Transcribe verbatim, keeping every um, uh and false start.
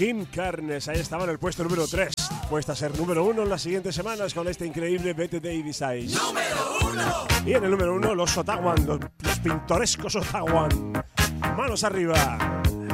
Kim Carnes, ahí estaba en el puesto número tres. Puesta a ser número uno en las siguientes semanas con este increíble Bette Davis Eyes. ¡Número uno! Y en el número uno, los Otawan, los, los pintorescos Otawan. Manos arriba.